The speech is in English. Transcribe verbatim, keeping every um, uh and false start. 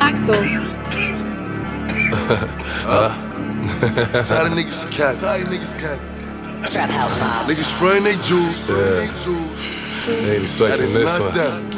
Axel. uh, That's how the niggas cat. That's how the niggas cat. Trap house mob. Niggas spraying they jewels. Yeah. They expecting this one. That.